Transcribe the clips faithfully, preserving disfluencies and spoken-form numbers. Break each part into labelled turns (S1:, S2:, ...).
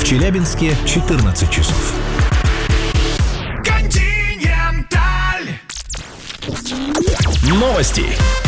S1: В Челябинске четырнадцать часов.
S2: Континенталь.
S1: Новости.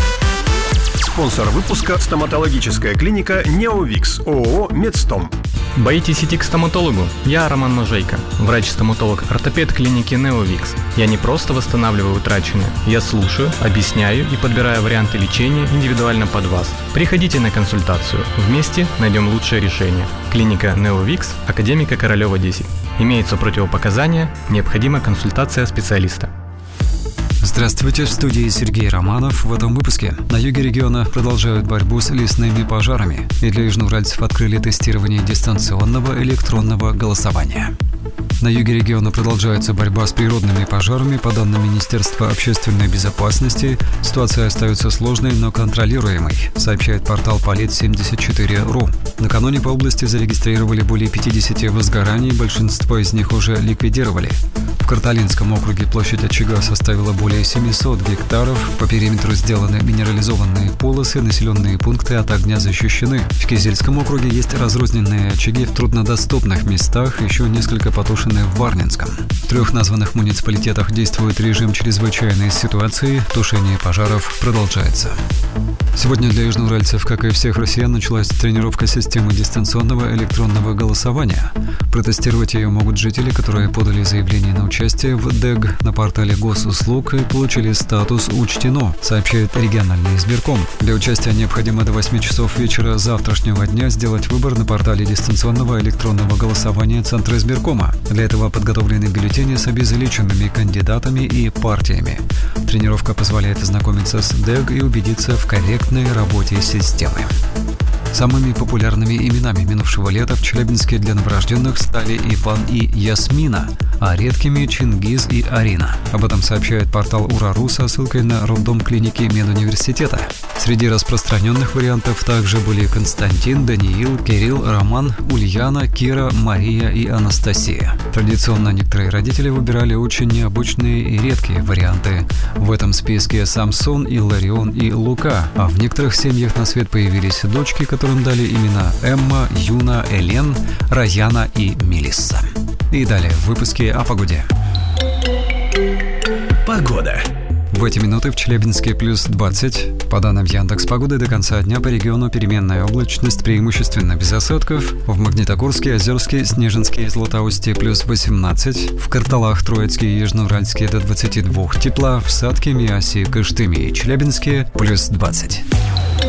S3: Спонсор выпуска — стоматологическая клиника «Неовикс», ООО «Медстом».
S4: Боитесь идти к стоматологу? Я Роман Можейко, врач-стоматолог-ортопед клиники «Неовикс». Я не просто восстанавливаю утраченное, я слушаю, объясняю и подбираю варианты лечения индивидуально под вас. Приходите на консультацию, вместе найдем лучшее решение. Клиника «Неовикс», Академика Королева, десять. Имеются противопоказания, необходима консультация специалиста.
S5: Здравствуйте, в студии Сергей Романов. В этом выпуске на юге региона продолжают борьбу с лесными пожарами, и для южноуральцев открыли тестирование дистанционного электронного голосования. На юге региона продолжается борьба с природными пожарами. По данным Министерства общественной безопасности, ситуация остается сложной, но контролируемой, сообщает портал полит семьдесят четыре точка ру. Накануне по области зарегистрировали более пятьдесят возгораний, большинство из них уже ликвидировали. В Карталинском округе площадь очага составила более семьсот гектаров. По периметру сделаны минерализованные полосы, населенные пункты от огня защищены. В Кизельском округе есть разрозненные очаги в труднодоступных местах, еще несколько потушены в Варнинском. В трех названных муниципалитетах действует режим чрезвычайной ситуации. Тушение пожаров продолжается. Сегодня для южноуральцев, как и всех россиян, началась тренировка системы дистанционного электронного голосования. Протестировать ее могут жители, которые подали заявление на участие в ДЭГ на портале госуслуг и получили статус «Учтено», сообщает региональный избирком. Для участия необходимо до восьми часов вечера завтрашнего дня сделать выбор на портале дистанционного электронного голосования Центра избиркома. Для этого подготовлены бюллетени с обезличенными кандидатами и партиями. Тренировка позволяет ознакомиться с ДЭГ и убедиться в корректной работе системы. Самыми популярными именами минувшего лета в Челябинске для новорожденных стали Иван и Ясмина, а редкими – Чингиз и Арина. Об этом сообщает портал Ура.ру со ссылкой на роддом клиники медуниверситета. Среди распространенных вариантов также были Константин, Даниил, Кирилл, Роман, Ульяна, Кира, Мария и Анастасия. Традиционно некоторые родители выбирали очень необычные и редкие варианты. В этом списке Самсон, Илларион и Лука, а в некоторых семьях на свет появились дочки, которым дали имена Эмма, Юна, Элен, Раяна и Мелисса. И далее в выпуске о погоде.
S1: Погода.
S5: В эти минуты в Челябинске плюс двадцать. По данным Яндекс.Погоды, до конца дня по региону переменная облачность, преимущественно без осадков. В Магнитогорске, Озерске, Снежинске и Златоусте плюс восемнадцать. В Карталах, Троицке и Южноуральске до двадцати двух тепла. В Сатке, Миасе, Кыштыме и Челябинске плюс двадцать.